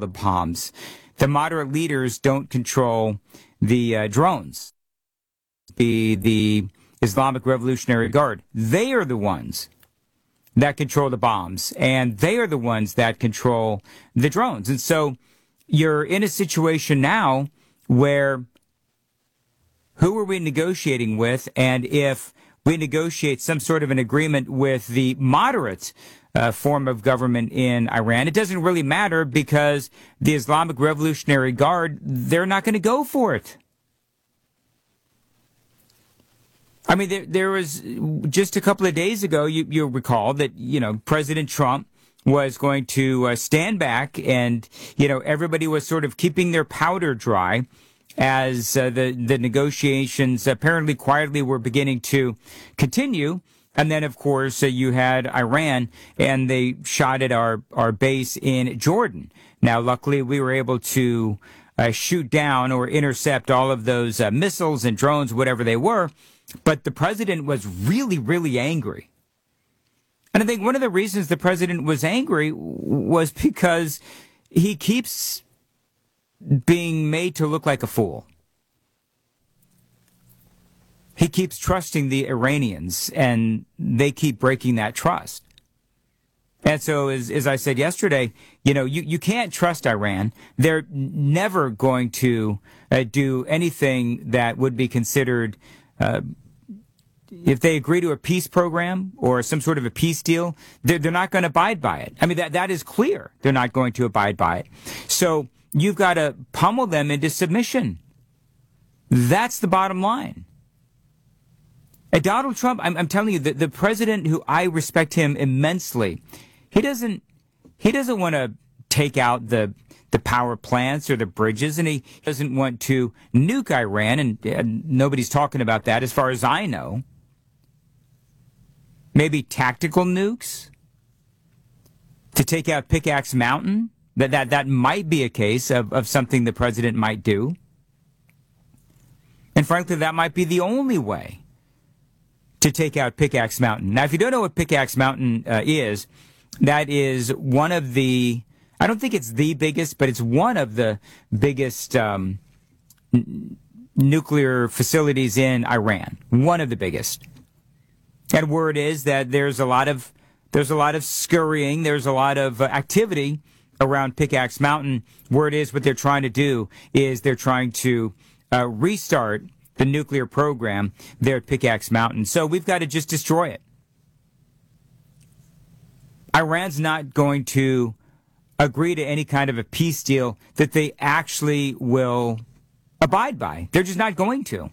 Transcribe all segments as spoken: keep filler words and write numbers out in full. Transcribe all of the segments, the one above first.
the bombs. The moderate leaders don't control the uh, drones. The, the Islamic Revolutionary Guard, they are the ones that control the bombs, and they are the ones that control the drones. And so you're in a situation now where who are we negotiating with? And if we negotiate some sort of an agreement with the moderate uh, form of government in Iran, it doesn't really matter because the Islamic Revolutionary Guard, they're not going to go for it. I mean, there, there was just a couple of days ago, you, you'll recall that, you know, President Trump was going to uh, stand back and, you know, everybody was sort of keeping their powder dry as uh, the, the negotiations apparently quietly were beginning to continue. And then, of course, uh, you had Iran and they shot at our, our base in Jordan. Now, luckily, we were able to uh, shoot down or intercept all of those uh, missiles and drones, whatever they were. But the president was really, really angry. And I think one of the reasons the president was angry was because he keeps being made to look like a fool. He keeps trusting the Iranians, and they keep breaking that trust. And so, as, as I said yesterday, you know, you, you can't trust Iran. They're never going to uh, do anything that would be considered Uh, if they agree to a peace program or some sort of a peace deal, they're, they're not going to abide by it. I mean, that, that is clear. They're not going to abide by it. So you've got to pummel them into submission. That's the bottom line. And Donald Trump, I'm, I'm telling you, the, the president who I respect him immensely, he doesn't, he doesn't want to take out the the power plants or the bridges, and he doesn't want to nuke Iran, and, and nobody's talking about that as far as I know. Maybe tactical nukes to take out Pickaxe Mountain. That that that might be a case of, of something the president might do. And frankly, that might be the only way to take out Pickaxe Mountain. Now, if you don't know what Pickaxe Mountain uh, is, that is one of the, I don't think it's the biggest, but it's one of the biggest um, n- nuclear facilities in Iran. One of the biggest. And word is that there's a lot of there's a lot of scurrying, there's a lot of uh, activity around Pickaxe Mountain. Word is what they're trying to do is they're trying to uh, restart the nuclear program there at Pickaxe Mountain. So we've got to just destroy it. Iran's not going to agree to any kind of a peace deal that they actually will abide by. They're just not going to.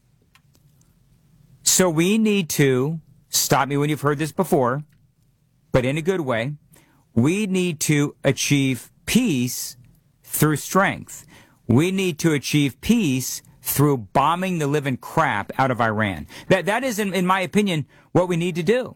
So we need to, stop me when you've heard this before, but in a good way, we need to achieve peace through strength. We need to achieve peace through bombing the living crap out of Iran. That that is, in, in my opinion, what we need to do.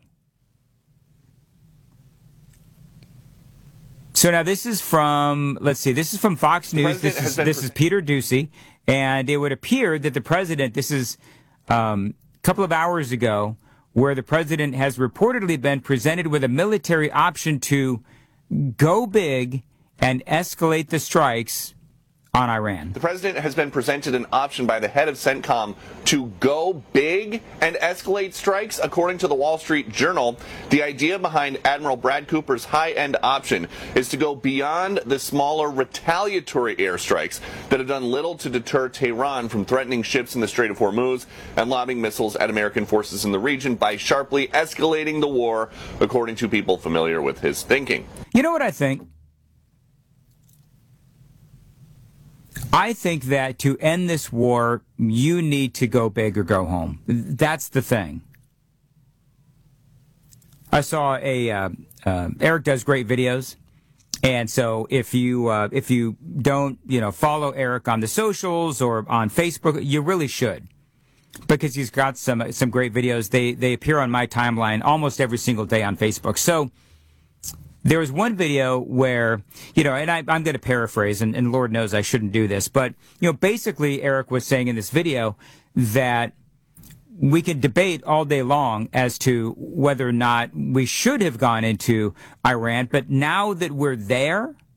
So now this is from, let's see, this is from Fox News. This is, this is Peter Doocy. And it would appear that the president, this is um, a couple of hours ago, where the president has reportedly been presented with a military option to go big and escalate the strikes on Iran. The president has been presented an option by the head of CENTCOM to go big and escalate strikes. According to the Wall Street Journal, the idea behind Admiral Brad Cooper's high-end option is to go beyond the smaller retaliatory airstrikes that have done little to deter Tehran from threatening ships in the Strait of Hormuz and lobbing missiles at American forces in the region by sharply escalating the war, according to people familiar with his thinking. You know what I think? I think that to end this war, you need to go big or go home. That's the thing. I saw a uh, uh, Eric does great videos, and so if you uh, if you don't you know follow Eric on the socials or on Facebook, you really should, because he's got some some great videos. They they appear on my timeline almost every single day on Facebook. So there was one video where, you know, and I, I'm going to paraphrase, and, and Lord knows I shouldn't do this, but, you know, basically Eric was saying in this video that we can debate all day long as to whether or not we should have gone into Iran, but now that we're there,